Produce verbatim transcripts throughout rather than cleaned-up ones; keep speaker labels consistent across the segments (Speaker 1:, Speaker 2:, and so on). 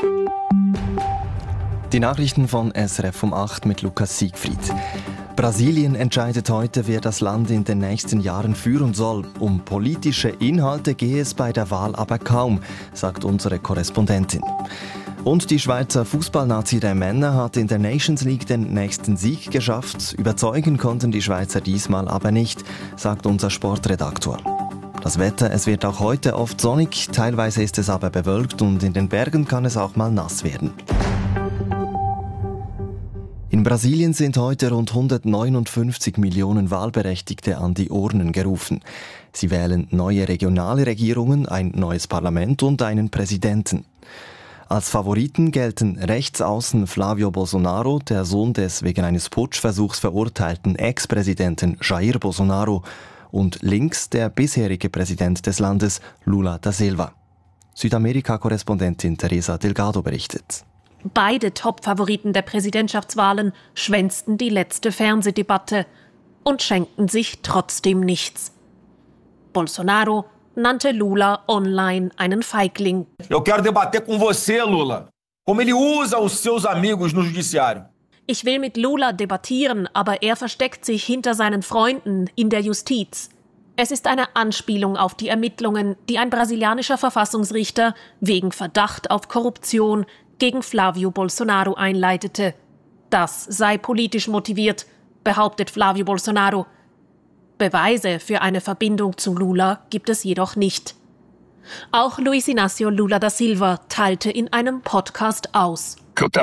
Speaker 1: Die Nachrichten von S R F um acht mit Lukas Siegfried. Brasilien entscheidet heute, wer das Land in den nächsten Jahren führen soll. Um politische Inhalte gehe es bei der Wahl aber kaum, sagt unsere Korrespondentin. Und die Schweizer Fußballnazi der Männer hat in der Nations League den nächsten Sieg geschafft. Überzeugen konnten die Schweizer diesmal aber nicht, sagt unser Sportredaktor. Das Wetter, es wird auch heute oft sonnig, teilweise ist es aber bewölkt und in den Bergen kann es auch mal nass werden. In Brasilien sind heute rund hundertneunundfünfzig Millionen Wahlberechtigte an die Urnen gerufen. Sie wählen neue regionale Regierungen, ein neues Parlament und einen Präsidenten. Als Favoriten gelten Rechtsaußen Flávio Bolsonaro, der Sohn des wegen eines Putschversuchs verurteilten Ex-Präsidenten Jair Bolsonaro, und links der bisherige Präsident des Landes Lula da Silva. Südamerika-Korrespondentin Teresa Delgado berichtet.
Speaker 2: Beide Top-Favoriten der Präsidentschaftswahlen schwänzten die letzte Fernsehdebatte und schenkten sich trotzdem nichts. Bolsonaro nannte Lula online einen Feigling.
Speaker 3: Eu quero debater com você, Lula. Como ele usa os seus amigos no judiciário.
Speaker 2: Ich will mit Lula debattieren, aber er versteckt sich hinter seinen Freunden in der Justiz. Es ist eine Anspielung auf die Ermittlungen, die ein brasilianischer Verfassungsrichter wegen Verdacht auf Korruption gegen Flávio Bolsonaro einleitete. Das sei politisch motiviert, behauptet Flávio Bolsonaro. Beweise für eine Verbindung zu Lula gibt es jedoch nicht. Auch Luiz Inácio Lula da Silva teilte in einem Podcast aus.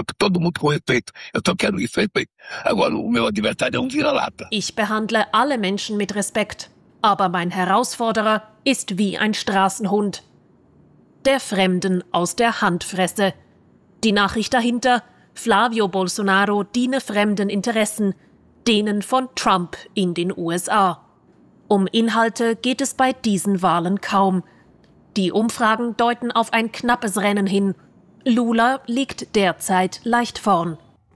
Speaker 2: Ich behandle alle Menschen mit Respekt, aber mein Herausforderer ist wie ein Straßenhund. Der Fremden aus der Hand fresse. Die Nachricht dahinter: Flávio Bolsonaro diene fremden Interessen, denen von Trump in den U S A. Um Inhalte geht es bei diesen Wahlen kaum. Die Umfragen deuten auf ein knappes Rennen hin. Lula liegt derzeit leicht vorn.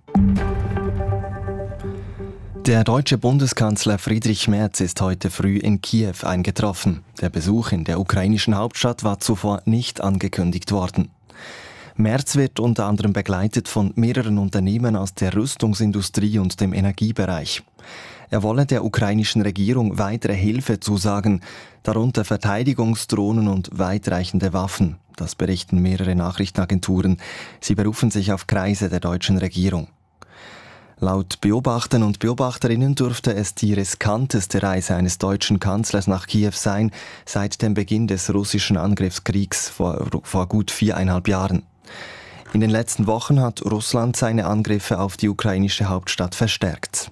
Speaker 1: Der deutsche Bundeskanzler Friedrich Merz ist heute früh in Kiew eingetroffen. Der Besuch in der ukrainischen Hauptstadt war zuvor nicht angekündigt worden. Merz wird unter anderem begleitet von mehreren Unternehmen aus der Rüstungsindustrie und dem Energiebereich. Er wolle der ukrainischen Regierung weitere Hilfe zusagen, darunter Verteidigungsdrohnen und weitreichende Waffen. Das berichten mehrere Nachrichtenagenturen. Sie berufen sich auf Kreise der deutschen Regierung. Laut Beobachtern und Beobachterinnen dürfte es die riskanteste Reise eines deutschen Kanzlers nach Kiew sein, seit dem Beginn des russischen Angriffskriegs vor, vor gut viereinhalb Jahren. In den letzten Wochen hat Russland seine Angriffe auf die ukrainische Hauptstadt verstärkt.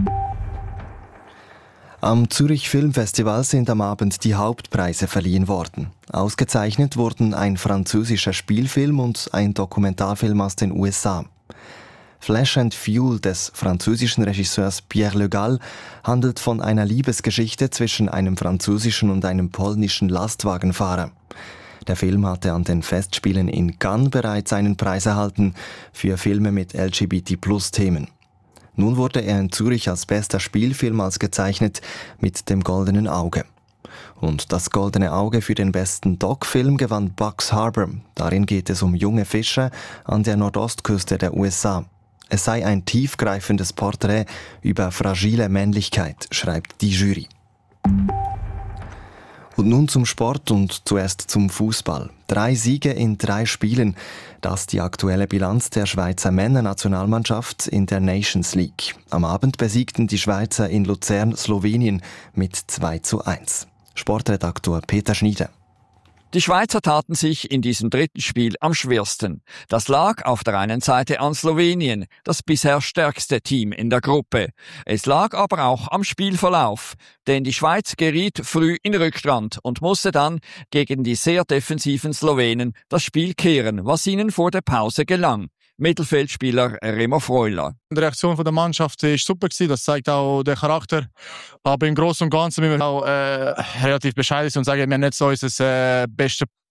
Speaker 1: Am Zürich Filmfestival sind am Abend die Hauptpreise verliehen worden. Ausgezeichnet wurden ein französischer Spielfilm und ein Dokumentarfilm aus den U S A. Flesh and Fuel des französischen Regisseurs Pierre Le Gall handelt von einer Liebesgeschichte zwischen einem französischen und einem polnischen Lastwagenfahrer. Der Film hatte an den Festspielen in Cannes bereits einen Preis erhalten für Filme mit L G B T Plus Themen. Nun wurde er in Zürich als bester Spielfilm ausgezeichnet mit dem Goldenen Auge. Und das Goldene Auge für den besten Doc-Film gewann Bugs Harbor. Darin geht es um junge Fischer an der Nordostküste der U S A. Es sei ein tiefgreifendes Porträt über fragile Männlichkeit, schreibt die Jury. Und nun zum Sport und zuerst zum Fußball. Drei Siege in drei Spielen. Das ist die aktuelle Bilanz der Schweizer Männernationalmannschaft in der Nations League. Am Abend besiegten die Schweizer in Luzern Slowenien mit zwei zu eins. Sportredaktor Peter Schnieder.
Speaker 4: Die Schweizer taten sich in diesem dritten Spiel am schwersten. Das lag auf der einen Seite an Slowenien, das bisher stärkste Team in der Gruppe. Es lag aber auch am Spielverlauf, denn die Schweiz geriet früh in Rückstand und musste dann gegen die sehr defensiven Slowenen das Spiel kehren, was ihnen vor der Pause gelang. Mittelfeldspieler Remo Freuler.
Speaker 5: Die Reaktion der Mannschaft war super, das zeigt auch den Charakter. Aber im Großen und Ganzen müssen wir auch äh, relativ bescheiden sein und sagen, wir haben nicht so unser äh, bestes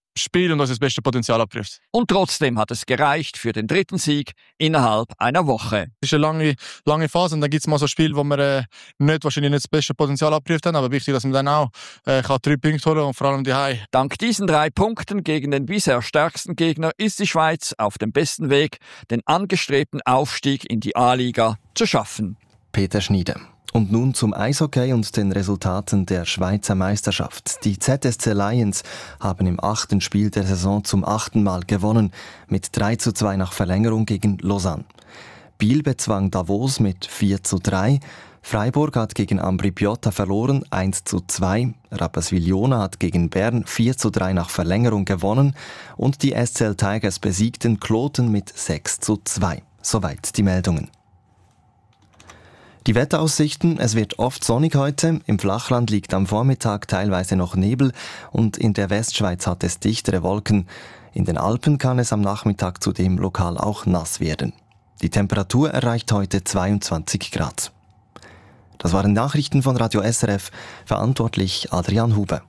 Speaker 5: Spiel und unser bestes Potenzial abgerufen.
Speaker 4: Und trotzdem hat es gereicht für den dritten Sieg innerhalb einer Woche.
Speaker 5: Es ist eine lange, lange Phase und dann gibt es mal so Spiele, wo wir äh, nicht, wahrscheinlich nicht das beste Potenzial abgerufen haben, aber wichtig, dass man dann auch äh, kann drei Punkte holen und vor allem die Heim.
Speaker 4: Dank diesen drei Punkten gegen den bisher stärksten Gegner ist die Schweiz auf dem besten Weg, den angestrebten Aufstieg in die A-Liga zu schaffen.
Speaker 1: Peter Schniede. Und nun zum Eishockey und den Resultaten der Schweizer Meisterschaft. Die Z S C Lions haben im achten Spiel der Saison zum achten Mal gewonnen, mit drei zu zwei nach Verlängerung gegen Lausanne. Biel bezwang Davos mit vier zu drei, Freiburg hat gegen Ambri Piotta verloren, eins zu zwei, Rapperswil-Jona hat gegen Bern vier zu drei nach Verlängerung gewonnen und die S C L Tigers besiegten Kloten mit sechs zu zwei. Soweit die Meldungen. Die Wetteraussichten: Es wird oft sonnig heute, im Flachland liegt am Vormittag teilweise noch Nebel und in der Westschweiz hat es dichtere Wolken. In den Alpen kann es am Nachmittag zudem lokal auch nass werden. Die Temperatur erreicht heute zweiundzwanzig Grad. Das waren Nachrichten von Radio S R F, verantwortlich Adrian Huber.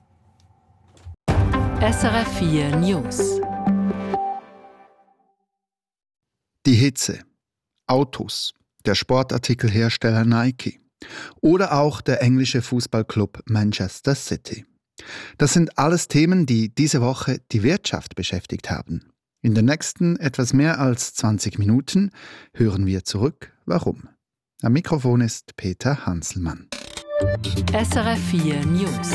Speaker 6: S R F vier News.
Speaker 7: Die Hitze, Autos, der Sportartikelhersteller Nike oder auch der englische Fußballclub Manchester City. Das sind alles Themen, die diese Woche die Wirtschaft beschäftigt haben. In den nächsten etwas mehr als zwanzig Minuten hören wir zurück, warum. Am Mikrofon ist Peter Hanselmann.
Speaker 6: S R F vier News.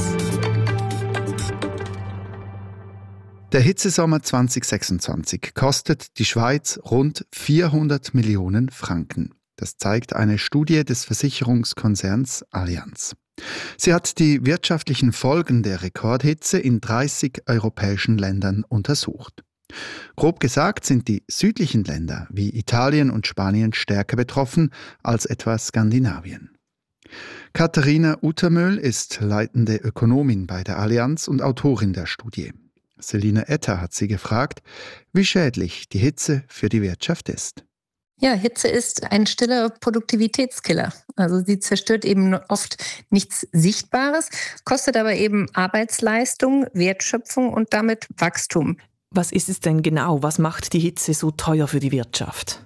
Speaker 7: Der Hitzesommer zwanzig sechsundzwanzig kostet die Schweiz rund vierhundert Millionen Franken. Das zeigt eine Studie des Versicherungskonzerns Allianz. Sie hat die wirtschaftlichen Folgen der Rekordhitze in dreißig europäischen Ländern untersucht. Grob gesagt sind die südlichen Länder wie Italien und Spanien stärker betroffen als etwa Skandinavien. Katharina Uttermöhl ist leitende Ökonomin bei der Allianz und Autorin der Studie. Selina Etter hat sie gefragt, wie schädlich die Hitze für die Wirtschaft ist.
Speaker 8: Ja, Hitze ist ein stiller Produktivitätskiller. Also sie zerstört eben oft nichts Sichtbares, kostet aber eben Arbeitsleistung, Wertschöpfung und damit Wachstum.
Speaker 9: Was ist es denn genau? Was macht die Hitze so teuer für die Wirtschaft?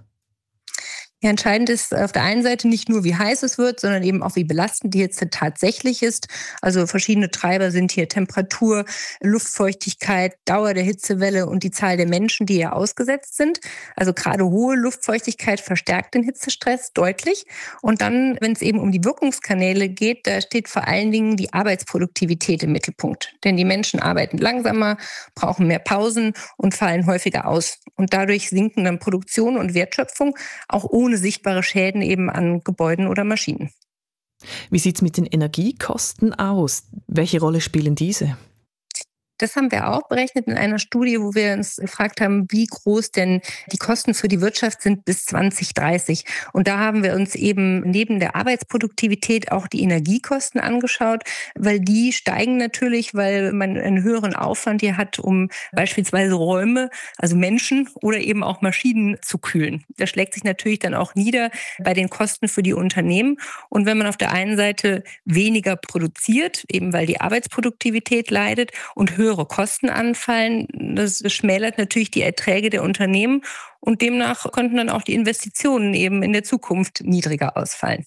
Speaker 8: Ja, entscheidend ist auf der einen Seite nicht nur, wie heiß es wird, sondern eben auch, wie belastend die Hitze tatsächlich ist. Also verschiedene Treiber sind hier Temperatur, Luftfeuchtigkeit, Dauer der Hitzewelle und die Zahl der Menschen, die hier ausgesetzt sind. Also gerade hohe Luftfeuchtigkeit verstärkt den Hitzestress deutlich. Und dann, wenn es eben um die Wirkungskanäle geht, da steht vor allen Dingen die Arbeitsproduktivität im Mittelpunkt. Denn die Menschen arbeiten langsamer, brauchen mehr Pausen und fallen häufiger aus. Und dadurch sinken dann Produktion und Wertschöpfung, auch ohne sichtbare Schäden eben an Gebäuden oder Maschinen.
Speaker 9: Wie sieht es mit den Energiekosten aus? Welche Rolle spielen diese?
Speaker 8: Das haben wir auch berechnet in einer Studie, wo wir uns gefragt haben, wie groß denn die Kosten für die Wirtschaft sind bis zwanzig dreißig. Und da haben wir uns eben neben der Arbeitsproduktivität auch die Energiekosten angeschaut, weil die steigen natürlich, weil man einen höheren Aufwand hier hat, um beispielsweise Räume, also Menschen oder eben auch Maschinen zu kühlen. Das schlägt sich natürlich dann auch nieder bei den Kosten für die Unternehmen. Und wenn man auf der einen Seite weniger produziert, eben weil die Arbeitsproduktivität leidet und höhere Kosten anfallen, das schmälert natürlich die Erträge der Unternehmen und demnach könnten dann auch die Investitionen eben in der Zukunft niedriger ausfallen.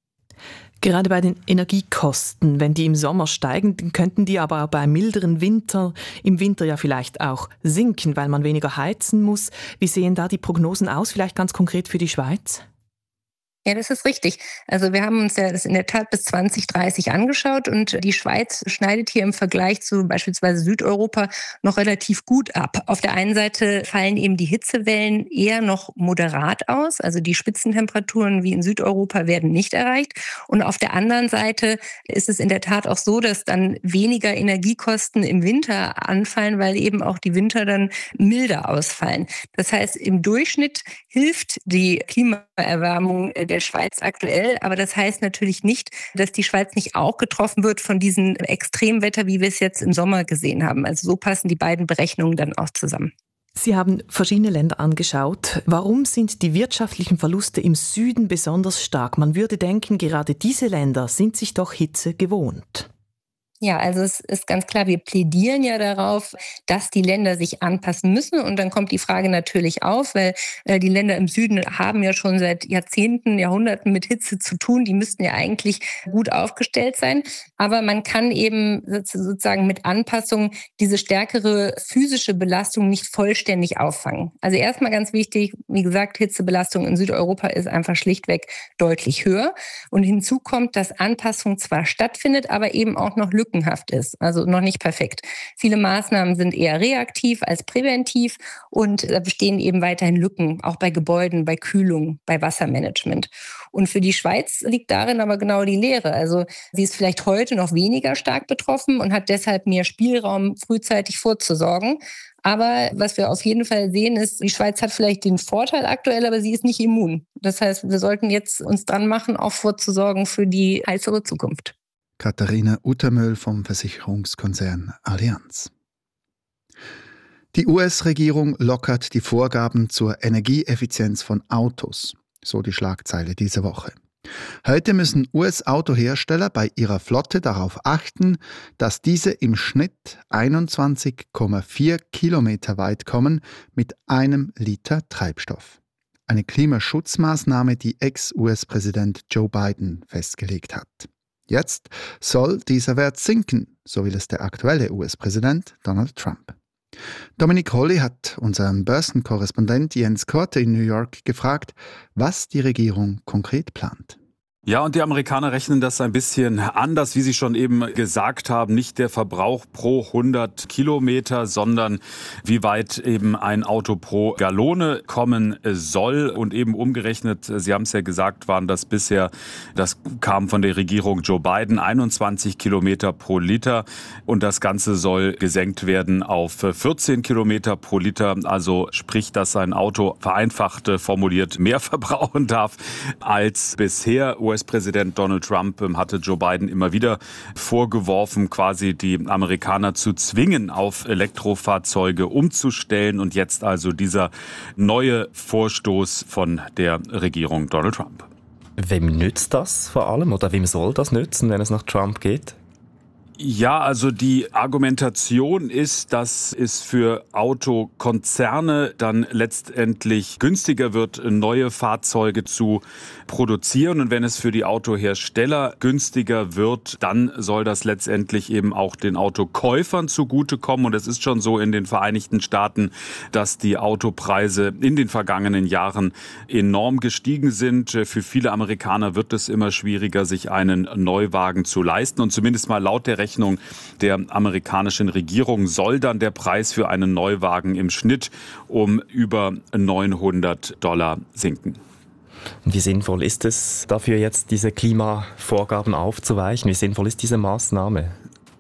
Speaker 9: Gerade bei den Energiekosten, wenn die im Sommer steigen, dann könnten die aber auch bei milderen Winter im Winter ja vielleicht auch sinken, weil man weniger heizen muss. Wie sehen da die Prognosen aus, vielleicht ganz konkret für die Schweiz?
Speaker 8: Ja, das ist richtig. Also wir haben uns ja das in der Tat bis zwanzig dreißig angeschaut und die Schweiz schneidet hier im Vergleich zu beispielsweise Südeuropa noch relativ gut ab. Auf der einen Seite fallen eben die Hitzewellen eher noch moderat aus, also die Spitzentemperaturen wie in Südeuropa werden nicht erreicht. Und auf der anderen Seite ist es in der Tat auch so, dass dann weniger Energiekosten im Winter anfallen, weil eben auch die Winter dann milder ausfallen. Das heißt, im Durchschnitt hilft die Klimaerwärmung der Schweiz aktuell, aber das heißt natürlich nicht, dass die Schweiz nicht auch getroffen wird von diesem Extremwetter, wie wir es jetzt im Sommer gesehen haben. Also so passen die beiden Berechnungen dann auch zusammen.
Speaker 9: Sie haben verschiedene Länder angeschaut. Warum sind die wirtschaftlichen Verluste im Süden besonders stark? Man würde denken, gerade diese Länder sind sich doch Hitze gewohnt.
Speaker 8: Ja, also es ist ganz klar, wir plädieren ja darauf, dass die Länder sich anpassen müssen. Und dann kommt die Frage natürlich auf, weil äh, die Länder im Süden haben ja schon seit Jahrzehnten, Jahrhunderten mit Hitze zu tun. Die müssten ja eigentlich gut aufgestellt sein. Aber man kann eben sozusagen mit Anpassung diese stärkere physische Belastung nicht vollständig auffangen. Also erstmal ganz wichtig, wie gesagt, Hitzebelastung in Südeuropa ist einfach schlichtweg deutlich höher. Und hinzu kommt, dass Anpassung zwar stattfindet, aber eben auch noch Lücken ist, also noch nicht perfekt. Viele Maßnahmen sind eher reaktiv als präventiv und da bestehen eben weiterhin Lücken, auch bei Gebäuden, bei Kühlung, bei Wassermanagement. Und für die Schweiz liegt darin aber genau die Lehre. Also sie ist vielleicht heute noch weniger stark betroffen und hat deshalb mehr Spielraum, frühzeitig vorzusorgen. Aber was wir auf jeden Fall sehen, ist, die Schweiz hat vielleicht den Vorteil aktuell, aber sie ist nicht immun. Das heißt, wir sollten jetzt uns dran machen, auch vorzusorgen für die heißere Zukunft.
Speaker 7: Katharina Uttermöhl vom Versicherungskonzern Allianz. Die U S-Regierung lockert die Vorgaben zur Energieeffizienz von Autos, so die Schlagzeile diese Woche. Heute müssen U S-Autohersteller bei ihrer Flotte darauf achten, dass diese im Schnitt einundzwanzig Komma vier Kilometer weit kommen mit einem Liter Treibstoff. Eine Klimaschutzmaßnahme, die Ex-U S-Präsident Joe Biden festgelegt hat. Jetzt soll dieser Wert sinken, so will es der aktuelle U S-Präsident Donald Trump. Dominik Holly hat unseren Börsenkorrespondent Jens Korte in New York gefragt, was die Regierung konkret plant.
Speaker 10: Ja, und die Amerikaner rechnen das ein bisschen anders, wie Sie schon eben gesagt haben. Nicht der Verbrauch pro hundert Kilometer, sondern wie weit eben ein Auto pro Gallone kommen soll. Und eben umgerechnet, Sie haben es ja gesagt, waren das bisher, das kam von der Regierung Joe Biden, einundzwanzig Kilometer pro Liter. Und das Ganze soll gesenkt werden auf vierzehn Kilometer pro Liter. Also sprich, dass ein Auto vereinfacht formuliert mehr verbrauchen darf als bisher. U S-Präsident Donald Trump hatte Joe Biden immer wieder vorgeworfen, quasi die Amerikaner zu zwingen, auf Elektrofahrzeuge umzustellen. Und jetzt also dieser neue Vorstoß von der Regierung Donald Trump.
Speaker 11: Wem nützt das vor allem oder wem soll das nützen, wenn es nach Trump geht?
Speaker 10: Ja, also die Argumentation ist, dass es für Autokonzerne dann letztendlich günstiger wird, neue Fahrzeuge zu produzieren. Und wenn es für die Autohersteller günstiger wird, dann soll das letztendlich eben auch den Autokäufern zugutekommen. Und es ist schon so in den Vereinigten Staaten, dass die Autopreise in den vergangenen Jahren enorm gestiegen sind. Für viele Amerikaner wird es immer schwieriger, sich einen Neuwagen zu leisten. Und zumindest mal laut der Rechnung der amerikanischen Regierung soll dann der Preis für einen Neuwagen im Schnitt um über neunhundert Dollar sinken.
Speaker 11: Und wie sinnvoll ist es dafür jetzt, diese Klimavorgaben aufzuweichen? Wie sinnvoll ist diese Maßnahme?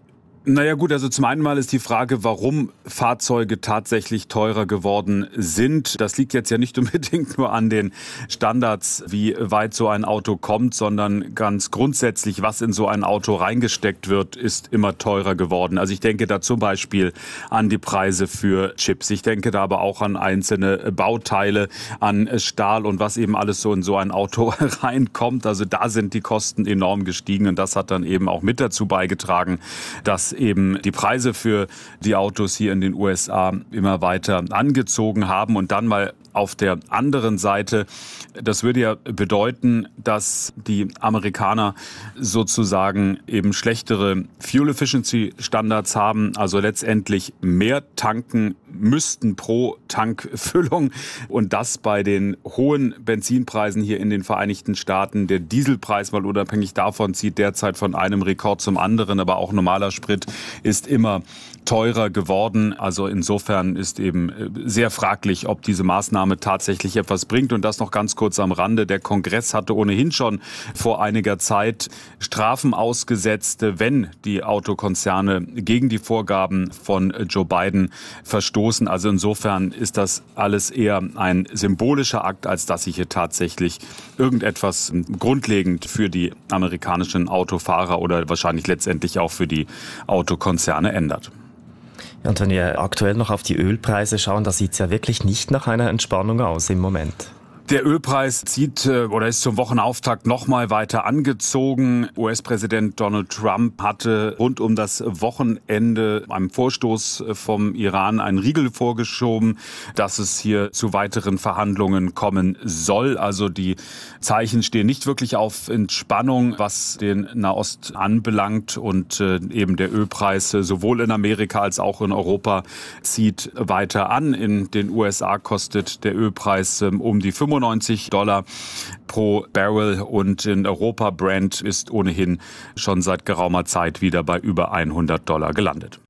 Speaker 10: Naja gut, also zum einen mal ist die Frage, warum Fahrzeuge tatsächlich teurer geworden sind. Das liegt jetzt ja nicht unbedingt nur an den Standards, wie weit so ein Auto kommt, sondern ganz grundsätzlich, was in so ein Auto reingesteckt wird, ist immer teurer geworden. Also ich denke da zum Beispiel an die Preise für Chips. Ich denke da aber auch an einzelne Bauteile, an Stahl und was eben alles so in so ein Auto reinkommt. Also da sind die Kosten enorm gestiegen und das hat dann eben auch mit dazu beigetragen, dass eben die Preise für die Autos hier in den U S A immer weiter angezogen haben. Und dann mal auf der anderen Seite, das würde ja bedeuten, dass die Amerikaner sozusagen eben schlechtere Fuel Efficiency Standards haben, also letztendlich mehr tanken müssten pro Tankfüllung und das bei den hohen Benzinpreisen hier in den Vereinigten Staaten. Der Dieselpreis, mal unabhängig davon, zieht derzeit von einem Rekord zum anderen, aber auch normaler Sprit ist immer teurer geworden. Also insofern ist eben sehr fraglich, ob diese Maßnahme tatsächlich etwas bringt. Und das noch ganz kurz am Rande. Der Kongress hatte ohnehin schon vor einiger Zeit Strafen ausgesetzt, wenn die Autokonzerne gegen die Vorgaben von Joe Biden verstoßen. Also insofern ist das alles eher ein symbolischer Akt, als dass sich hier tatsächlich irgendetwas grundlegend für die amerikanischen Autofahrer oder wahrscheinlich letztendlich auch für die Autokonzerne ändert.
Speaker 11: Ja, und wenn wir aktuell noch auf die Ölpreise schauen, da sieht es ja wirklich nicht nach einer Entspannung aus im Moment.
Speaker 10: Der Ölpreis zieht oder ist zum Wochenauftakt nochmal weiter angezogen. U S-Präsident Donald Trump hatte rund um das Wochenende einem Vorstoß vom Iran einen Riegel vorgeschoben, dass es hier zu weiteren Verhandlungen kommen soll. Also die Zeichen stehen nicht wirklich auf Entspannung, was den Nahost anbelangt. Und eben der Ölpreis sowohl in Amerika als auch in Europa zieht weiter an. In den U S A kostet der Ölpreis um die fünfundneunzig Dollar pro Barrel und in Europa Brent ist ohnehin schon seit geraumer Zeit wieder bei über hundert Dollar gelandet.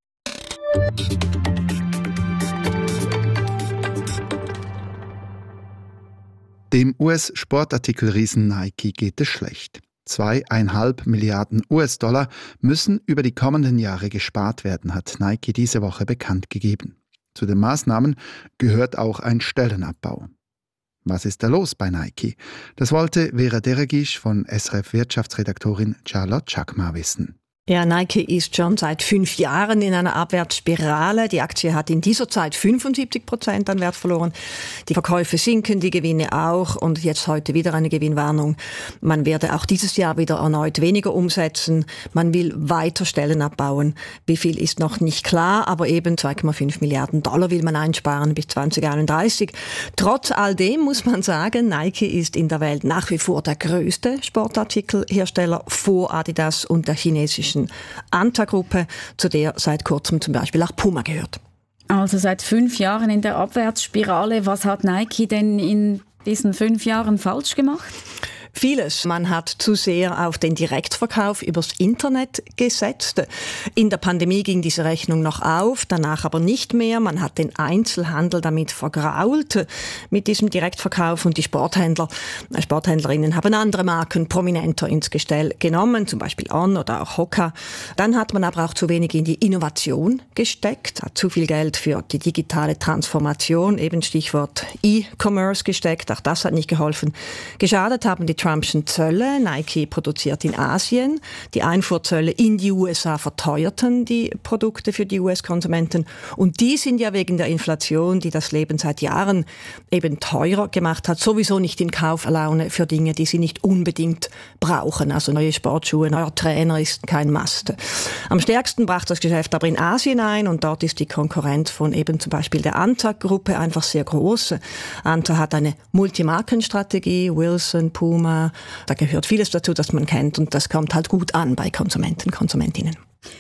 Speaker 7: Dem U S-Sportartikelriesen Nike geht es schlecht. Zweieinhalb Milliarden U S-Dollar müssen über die kommenden Jahre gespart werden, hat Nike diese Woche bekannt gegeben. Zu den Maßnahmen gehört auch ein Stellenabbau. Was ist da los bei Nike? Das wollte Vera Deregisch von S R F-Wirtschaftsredaktorin Charlotte Chakma wissen.
Speaker 12: Ja, Nike ist schon seit fünf Jahren in einer Abwärtsspirale. Die Aktie hat in dieser Zeit fünfundsiebzig Prozent an Wert verloren. Die Verkäufe sinken, die Gewinne auch. Und jetzt heute wieder eine Gewinnwarnung. Man werde auch dieses Jahr wieder erneut weniger umsetzen. Man will weiter Stellen abbauen. Wie viel ist noch nicht klar, aber eben zwei Komma fünf Milliarden Dollar will man einsparen bis zwanzig einunddreißig. Trotz all dem muss man sagen, Nike ist in der Welt nach wie vor der größte Sportartikelhersteller vor Adidas und der chinesischen Anta-Gruppe, zu der seit kurzem zum Beispiel auch Puma gehört.
Speaker 13: Also seit fünf Jahren in der Abwärtsspirale. Was hat Nike denn in diesen fünf Jahren falsch gemacht?
Speaker 12: Vieles. Man hat zu sehr auf den Direktverkauf übers Internet gesetzt. In der Pandemie ging diese Rechnung noch auf, danach aber nicht mehr. Man hat den Einzelhandel damit vergrault mit diesem Direktverkauf und die Sporthändler, Sporthändlerinnen haben andere Marken prominenter ins Gestell genommen, zum Beispiel On oder auch Hoka. Dann hat man aber auch zu wenig in die Innovation gesteckt, hat zu viel Geld für die digitale Transformation, eben Stichwort E-Commerce gesteckt. Auch das hat nicht geholfen. Geschadet haben die Trumpschen Zölle. Nike produziert in Asien. Die Einfuhrzölle in die U S A verteuerten die Produkte für die U S-Konsumenten. Und die sind ja wegen der Inflation, die das Leben seit Jahren eben teurer gemacht hat, sowieso nicht in Kauflaune für Dinge, die sie nicht unbedingt brauchen. Also neue Sportschuhe, neuer Trainer ist kein Must. Am stärksten brach das Geschäft aber in Asien ein und dort ist die Konkurrenz von eben zum Beispiel der Anta-Gruppe einfach sehr groß. Anta hat eine Multimarkenstrategie, Wilson, Puma, da gehört vieles dazu, das man kennt und das kommt halt gut an bei Konsumenten, Konsumentinnen.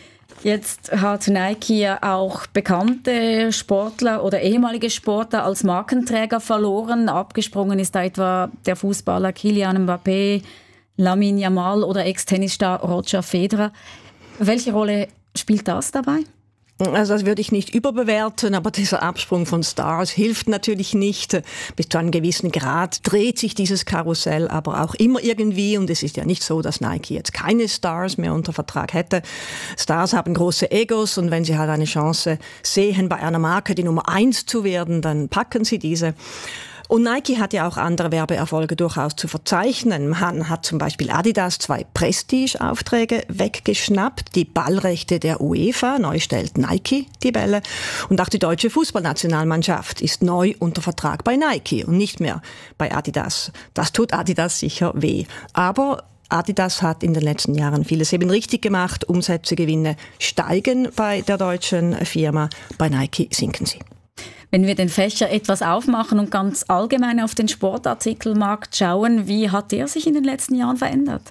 Speaker 13: Jetzt hat Nike ja auch bekannte Sportler oder ehemalige Sportler als Markenträger verloren. Abgesprungen ist da etwa der Fußballer Kylian Mbappé, Lamine Yamal oder Ex-Tennisstar Roger Federer. Welche Rolle spielt das dabei?
Speaker 12: Also das würde ich nicht überbewerten, aber dieser Absprung von Stars hilft natürlich nicht. Bis zu einem gewissen Grad dreht sich dieses Karussell aber auch immer irgendwie und es ist ja nicht so, dass Nike jetzt keine Stars mehr unter Vertrag hätte. Stars haben große Egos und wenn sie halt eine Chance sehen, bei einer Marke die Nummer eins zu werden, dann packen sie diese. Und Nike hat ja auch andere Werbeerfolge durchaus zu verzeichnen. Man hat zum Beispiel Adidas zwei Prestige-Aufträge weggeschnappt. Die Ballrechte der UEFA, neu stellt Nike die Bälle. Und auch die deutsche Fußballnationalmannschaft ist neu unter Vertrag bei Nike und nicht mehr bei Adidas. Das tut Adidas sicher weh. Aber Adidas hat in den letzten Jahren vieles eben richtig gemacht. Umsätze, Gewinne steigen bei der deutschen Firma. Bei Nike sinken sie.
Speaker 13: Wenn wir den Fächer etwas aufmachen und ganz allgemein auf den Sportartikelmarkt schauen, wie hat der sich in den letzten Jahren verändert?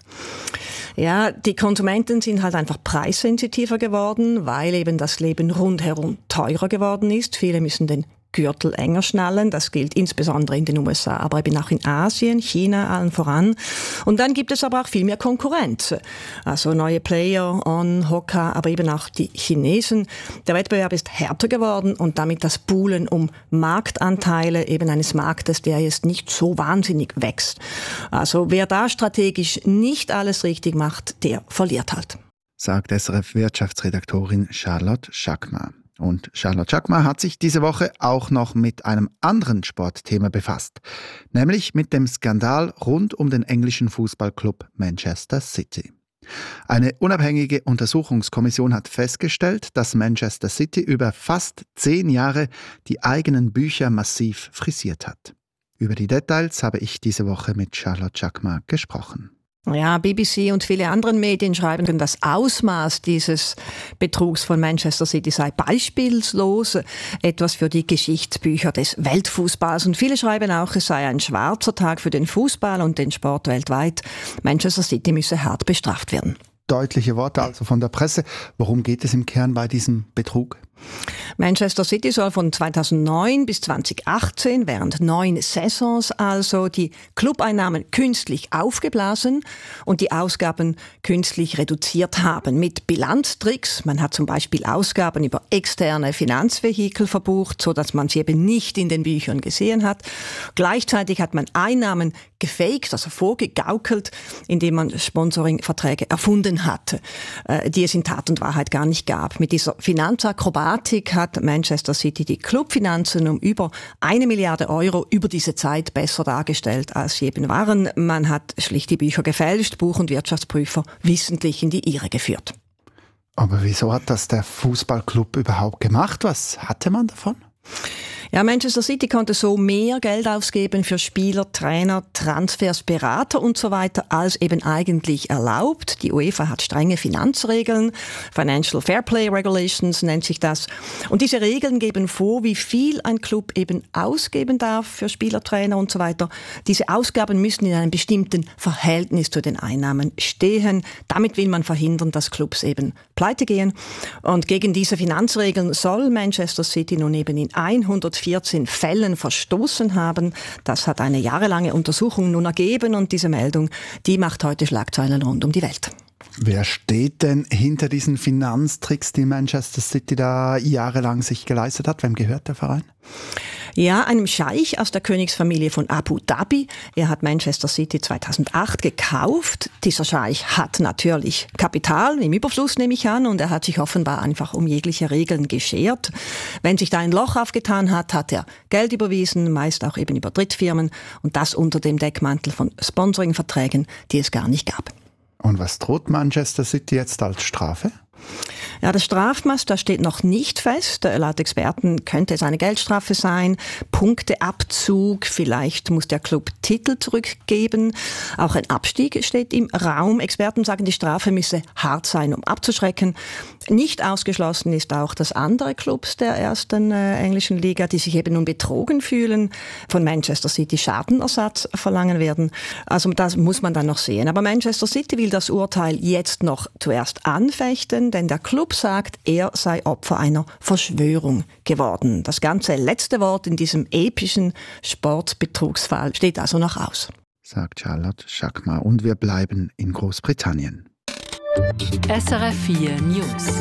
Speaker 12: Ja, die Konsumenten sind halt einfach preissensitiver geworden, weil eben das Leben rundherum teurer geworden ist. Viele müssen den Gürtel enger schnallen. Das gilt insbesondere in den U S A, aber eben auch in Asien, China allen voran. Und dann gibt es aber auch viel mehr Konkurrenz. Also neue Player, On, Hoka, aber eben auch die Chinesen. Der Wettbewerb ist härter geworden und damit das Buhlen um Marktanteile eben eines Marktes, der jetzt nicht so wahnsinnig wächst. Also wer da strategisch nicht alles richtig macht, der verliert halt.
Speaker 7: Sagt S R F-Wirtschaftsredaktorin Charlotte Chakma. Und Charlotte Chakma hat sich diese Woche auch noch mit einem anderen Sportthema befasst, nämlich mit dem Skandal rund um den englischen Fußballclub Manchester City. Eine unabhängige Untersuchungskommission hat festgestellt, dass Manchester City über fast zehn Jahre die eigenen Bücher massiv frisiert hat. Über die Details habe ich diese Woche mit Charlotte Chakma gesprochen.
Speaker 12: Ja, B B C und viele andere Medien schreiben, das Ausmaß dieses Betrugs von Manchester City sei beispielslos, etwas für die Geschichtsbücher des Weltfußballs. Und viele schreiben auch, es sei ein schwarzer Tag für den Fußball und den Sport weltweit. Manchester City müsse hart bestraft werden.
Speaker 7: Deutliche Worte also von der Presse. Worum geht es im Kern bei diesem Betrug?
Speaker 12: Manchester City soll von zweitausendneun bis zweitausendachtzehn, während neun Saisons also, die Clubeinnahmen künstlich aufgeblasen und die Ausgaben künstlich reduziert haben. Mit Bilanztricks, man hat zum Beispiel Ausgaben über externe Finanzvehikel verbucht, so dass man sie eben nicht in den Büchern gesehen hat. Gleichzeitig hat man Einnahmen gefaked, also vorgegaukelt, indem man Sponsoringverträge erfunden hatte, die es in Tat und Wahrheit gar nicht gab. Mit dieser Finanzakrobatik hat Manchester City die Clubfinanzen um über eine Milliarde Euro über diese Zeit besser dargestellt, als sie eben waren. Man hat schlicht die Bücher gefälscht, Buch- und Wirtschaftsprüfer wissentlich in die Irre geführt.
Speaker 7: Aber wieso hat das der Fußballclub überhaupt gemacht? Was hatte man davon?
Speaker 12: Ja, Manchester City konnte so mehr Geld ausgeben für Spieler, Trainer, Transfers, Berater und so weiter, als eben eigentlich erlaubt. Die UEFA hat strenge Finanzregeln, Financial Fairplay Regulations nennt sich das. Und diese Regeln geben vor, wie viel ein Club eben ausgeben darf für Spieler, Trainer und so weiter. Diese Ausgaben müssen in einem bestimmten Verhältnis zu den Einnahmen stehen. Damit will man verhindern, dass Clubs eben pleite gehen. Und gegen diese Finanzregeln soll Manchester City nun eben in hundertvierzehn Fällen verstoßen haben. Das hat eine jahrelange Untersuchung nun ergeben und diese Meldung, die macht heute Schlagzeilen rund um die Welt.
Speaker 7: Wer steht denn hinter diesen Finanztricks, die Manchester City da jahrelang sich geleistet hat? Wem gehört der Verein?
Speaker 12: Ja, einem Scheich aus der Königsfamilie von Abu Dhabi. Er hat Manchester City zweitausendacht gekauft. Dieser Scheich hat natürlich Kapital im Überfluss, nehme ich an, und er hat sich offenbar einfach um jegliche Regeln geschert. Wenn sich da ein Loch aufgetan hat, hat er Geld überwiesen, meist auch eben über Drittfirmen, und das unter dem Deckmantel von Sponsoringverträgen, die es gar nicht gab.
Speaker 7: Und was droht Manchester City jetzt als Strafe?
Speaker 12: Ja, das Strafmaß, das steht noch nicht fest. Laut Experten könnte es eine Geldstrafe sein, Punkteabzug, vielleicht muss der Club Titel zurückgeben. Auch ein Abstieg steht im Raum. Experten sagen, die Strafe müsse hart sein, um abzuschrecken. Nicht ausgeschlossen ist auch, dass andere Clubs der ersten äh, englischen Liga, die sich eben nun betrogen fühlen, von Manchester City Schadenersatz verlangen werden. Also das muss man dann noch sehen. Aber Manchester City will das Urteil jetzt noch zuerst anfechten, denn der Club sagt, er sei Opfer einer Verschwörung geworden. Das ganze letzte Wort in diesem epischen Sportbetrugsfall steht also noch aus.
Speaker 7: Sagt Charlotte Chakma. Und wir bleiben in Großbritannien.
Speaker 6: S R F vier News.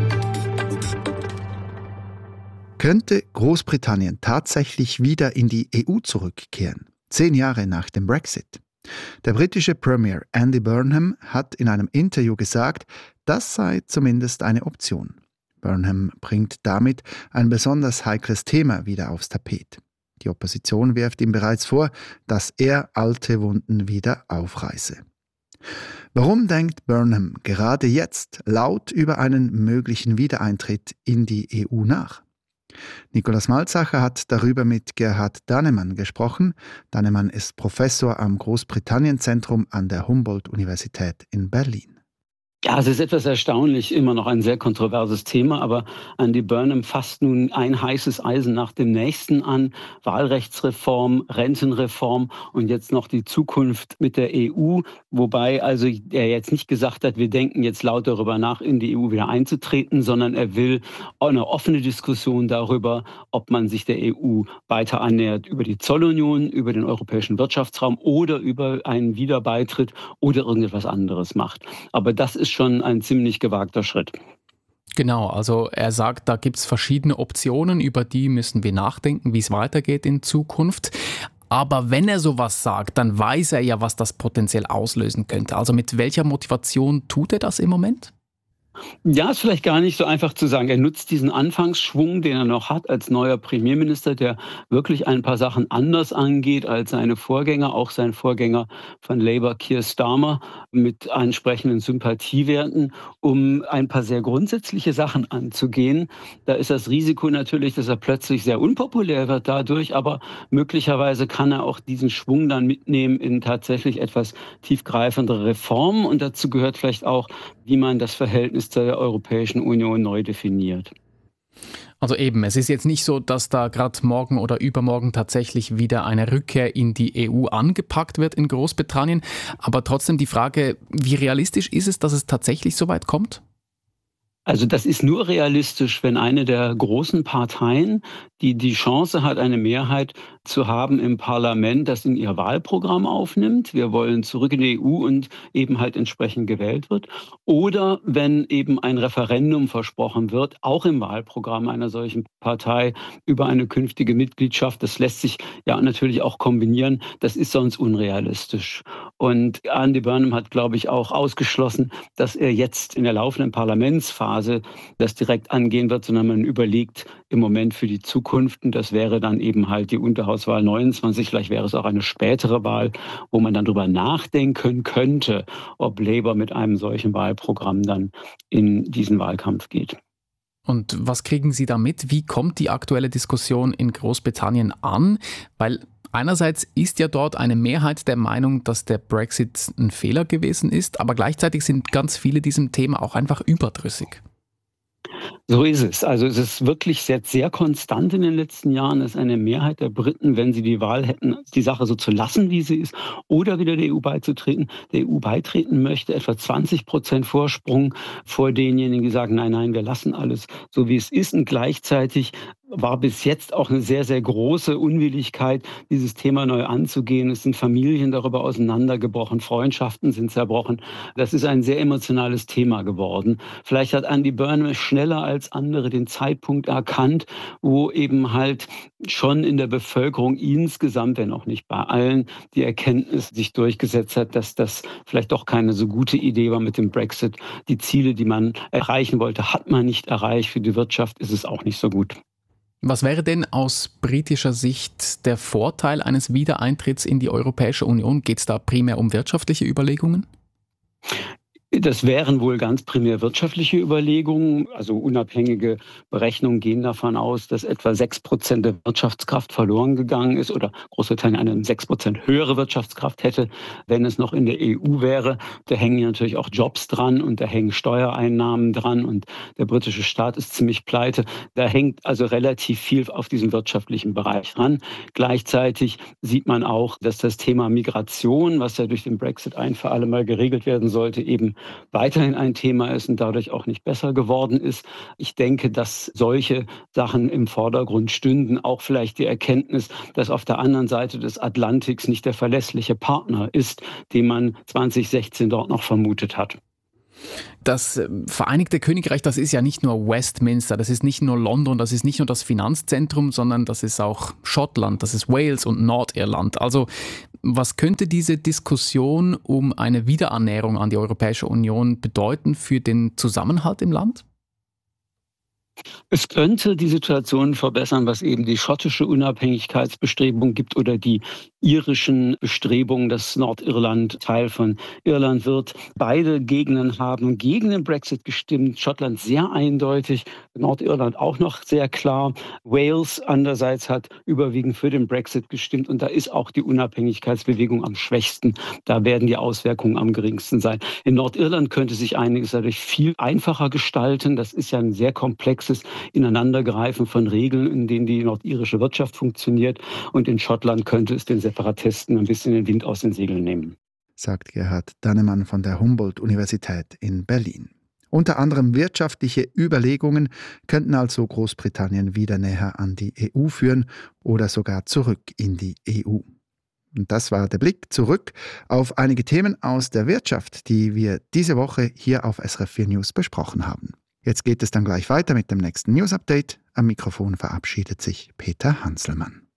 Speaker 7: Könnte Großbritannien tatsächlich wieder in die E U zurückkehren? Zehn Jahre nach dem Brexit. Der britische Premier Andy Burnham hat in einem Interview gesagt, das sei zumindest eine Option. Burnham bringt damit ein besonders heikles Thema wieder aufs Tapet. Die Opposition wirft ihm bereits vor, dass er alte Wunden wieder aufreiße. Warum denkt Burnham gerade jetzt laut über einen möglichen Wiedereintritt in die E U nach? Nikolaus Malzacher hat darüber mit Gerhard Dannemann gesprochen. Dannemann ist Professor am Großbritannien-Zentrum an der Humboldt-Universität in Berlin.
Speaker 14: Ja, es ist etwas erstaunlich, immer noch ein sehr kontroverses Thema, aber Andy Burnham fasst nun ein heißes Eisen nach dem nächsten an. Wahlrechtsreform, Rentenreform und jetzt noch die Zukunft mit der E U. Wobei also er jetzt nicht gesagt hat, wir denken jetzt laut darüber nach, in die E U wieder einzutreten, sondern er will eine offene Diskussion darüber, ob man sich der E U weiter annähert über die Zollunion, über den europäischen Wirtschaftsraum oder über einen Wiederbeitritt oder irgendetwas anderes macht. Aber das ist schon ein ziemlich gewagter Schritt.
Speaker 15: Genau, also er sagt, da gibt es verschiedene Optionen, über die müssen wir nachdenken, wie es weitergeht in Zukunft. Aber wenn er sowas sagt, dann weiß er ja, was das potenziell auslösen könnte. Also mit welcher Motivation tut er das im Moment?
Speaker 14: Ja, ist vielleicht gar nicht so einfach zu sagen. Er nutzt diesen Anfangsschwung, den er noch hat als neuer Premierminister, der wirklich ein paar Sachen anders angeht als seine Vorgänger, auch sein Vorgänger von Labour, Keir Starmer, mit entsprechenden Sympathiewerten, um ein paar sehr grundsätzliche Sachen anzugehen. Da ist das Risiko natürlich, dass er plötzlich sehr unpopulär wird dadurch, aber möglicherweise kann er auch diesen Schwung dann mitnehmen in tatsächlich etwas tiefgreifendere Reformen. Und dazu gehört vielleicht auch, wie man das Verhältnis der Europäischen Union neu definiert.
Speaker 15: Also eben, es ist jetzt nicht so, dass da gerade morgen oder übermorgen tatsächlich wieder eine Rückkehr in die E U angepackt wird in Großbritannien. Aber trotzdem die Frage, wie realistisch ist es, dass es tatsächlich so weit kommt?
Speaker 14: Also das ist nur realistisch, wenn eine der großen Parteien, die die Chance hat, eine Mehrheit zu haben im Parlament, das in ihr Wahlprogramm aufnimmt. Wir wollen zurück in die E U und eben halt entsprechend gewählt wird. Oder wenn eben ein Referendum versprochen wird, auch im Wahlprogramm einer solchen Partei über eine künftige Mitgliedschaft. Das lässt sich ja natürlich auch kombinieren. Das ist sonst unrealistisch. Und Andy Burnham hat, glaube ich, auch ausgeschlossen, dass er jetzt in der laufenden Parlamentsphase das direkt angehen wird, sondern man überlegt im Moment für die Zukunft. Und das wäre dann eben halt die Unterhauswahl neunundzwanzig. Vielleicht wäre es auch eine spätere Wahl, wo man dann darüber nachdenken könnte, ob Labour mit einem solchen Wahlprogramm dann in diesen Wahlkampf geht.
Speaker 15: Und was kriegen Sie da mit? Wie kommt die aktuelle Diskussion in Großbritannien an? Weil einerseits ist ja dort eine Mehrheit der Meinung, dass der Brexit ein Fehler gewesen ist, aber gleichzeitig sind ganz viele diesem Thema auch einfach überdrüssig.
Speaker 14: So ist es. Also es ist wirklich sehr, sehr konstant in den letzten Jahren, dass eine Mehrheit der Briten, wenn sie die Wahl hätten, die Sache so zu lassen, wie sie ist, oder wieder der E U beizutreten, der E U beitreten möchte, etwa zwanzig Prozent Vorsprung vor denjenigen, die sagen, nein, nein, wir lassen alles so, wie es ist. Und gleichzeitig war bis jetzt auch eine sehr, sehr große Unwilligkeit, dieses Thema neu anzugehen. Es sind Familien darüber auseinandergebrochen, Freundschaften sind zerbrochen. Das ist ein sehr emotionales Thema geworden. Vielleicht hat Andy Burnham schneller als andere den Zeitpunkt erkannt, wo eben halt schon in der Bevölkerung insgesamt, wenn auch nicht bei allen, die Erkenntnis sich durchgesetzt hat, dass das vielleicht doch keine so gute Idee war mit dem Brexit. Die Ziele, die man erreichen wollte, hat man nicht erreicht. Für die Wirtschaft ist es auch nicht so gut.
Speaker 15: Was wäre denn aus britischer Sicht der Vorteil eines Wiedereintritts in die Europäische Union? Geht es da primär um wirtschaftliche Überlegungen?
Speaker 14: Das wären wohl ganz primär wirtschaftliche Überlegungen. Also unabhängige Berechnungen gehen davon aus, dass etwa sechs Prozent der Wirtschaftskraft verloren gegangen ist oder Großbritannien eine sechs Prozent höhere Wirtschaftskraft hätte, wenn es noch in der E U wäre. Da hängen natürlich auch Jobs dran und da hängen Steuereinnahmen dran und der britische Staat ist ziemlich pleite. Da hängt also relativ viel auf diesem wirtschaftlichen Bereich dran. Gleichzeitig sieht man auch, dass das Thema Migration, was ja durch den Brexit ein für alle Mal geregelt werden sollte, eben weiterhin ein Thema ist und dadurch auch nicht besser geworden ist. Ich denke, dass solche Sachen im Vordergrund stünden. Auch vielleicht die Erkenntnis, dass auf der anderen Seite des Atlantiks nicht der verlässliche Partner ist, den man zwanzig sechzehn dort noch vermutet hat.
Speaker 15: Das Vereinigte Königreich, das ist ja nicht nur Westminster, das ist nicht nur London, das ist nicht nur das Finanzzentrum, sondern das ist auch Schottland, das ist Wales und Nordirland. Also was könnte diese Diskussion um eine Wiederannäherung an die Europäische Union bedeuten für den Zusammenhalt im Land?
Speaker 14: Es könnte die Situation verbessern, was eben die schottische Unabhängigkeitsbestrebung gibt oder die irischen Bestrebungen, dass Nordirland Teil von Irland wird. Beide Gegenden haben gegen den Brexit gestimmt. Schottland sehr eindeutig, Nordirland auch noch sehr klar. Wales andererseits hat überwiegend für den Brexit gestimmt und da ist auch die Unabhängigkeitsbewegung am schwächsten. Da werden die Auswirkungen am geringsten sein. In Nordirland könnte sich einiges dadurch viel einfacher gestalten. Das ist ja ein sehr komplexes Ineinandergreifen von Regeln, in denen die nordirische Wirtschaft funktioniert. Und in Schottland könnte es den Separatisten ein bisschen den Wind aus den Segeln nehmen.
Speaker 7: Sagt Gerhard Dannemann von der Humboldt-Universität in Berlin. Unter anderem wirtschaftliche Überlegungen könnten also Großbritannien wieder näher an die E U führen oder sogar zurück in die E U. Und das war der Blick zurück auf einige Themen aus der Wirtschaft, die wir diese Woche hier auf S R F vier News besprochen haben. Jetzt geht es dann gleich weiter mit dem nächsten News-Update. Am Mikrofon verabschiedet sich Peter Hanselmann.